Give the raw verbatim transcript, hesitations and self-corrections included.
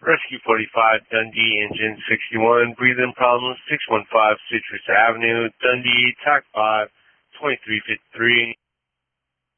Rescue forty-five, Dundee, engine sixty-one, breathing problems, six one five Citrus Avenue, Dundee, T A C five, twenty-three fifty-three.